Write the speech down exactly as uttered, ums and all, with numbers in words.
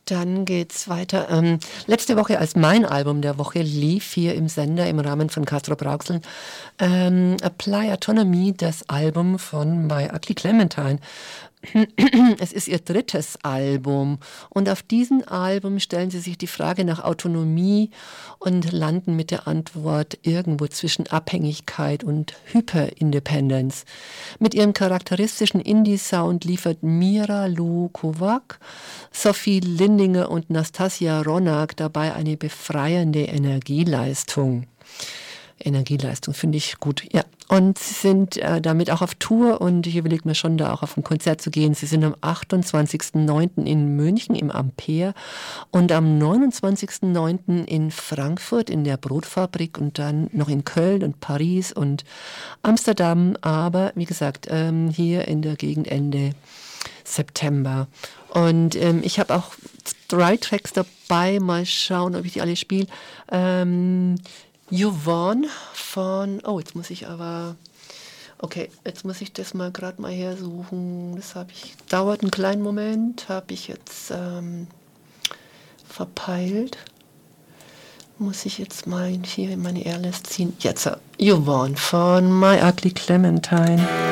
Dann geht's weiter. Ähm, letzte Woche, als mein Album der Woche lief, hier im Sender im Rahmen von Castro Brauxel, ähm, Apply Autonomy, das Album von My Ugly Clementine. Es ist ihr drittes Album und auf diesem Album stellen sie sich die Frage nach Autonomie und landen mit der Antwort irgendwo zwischen Abhängigkeit und Hyperindependence. Mit ihrem charakteristischen Indie-Sound liefert Mira Lou Kovac, Sophie Lindinger und Nastasia Ronak dabei eine befreiende Energieleistung. Energieleistung finde ich gut, ja. Und sie sind äh, damit auch auf Tour und ich überlege mir schon, da auch auf ein Konzert zu gehen. Sie sind am achtundzwanzigsten neunten in München im Ampere und am neunundzwanzigsten neunten in Frankfurt in der Brotfabrik und dann noch in Köln und Paris und Amsterdam, aber wie gesagt, ähm, hier in der Gegend Ende September. Und ähm, ich habe auch drei Tracks dabei, mal schauen, ob ich die alle spiele. Ähm, Yvonne von, oh, jetzt muss ich aber, okay, jetzt muss ich das mal gerade mal hersuchen. Das habe ich, dauert einen kleinen Moment, habe ich jetzt ähm, verpeilt. Muss ich jetzt mal hier in meine Airlist ziehen. Jetzt, Yvonne von My Ugly Clementine.